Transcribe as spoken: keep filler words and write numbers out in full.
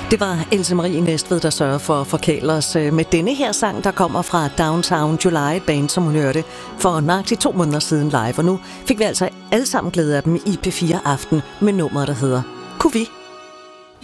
Det var Else Marie Næstved, der sørger for at forkæle os med denne her sang, der kommer fra Downtown July, et band, som hun hørte for nøjagtigt to måneder siden live. Og nu fik vi altså alle sammen glæde af dem i P fire Aften med nummeret, der hedder Kunne vi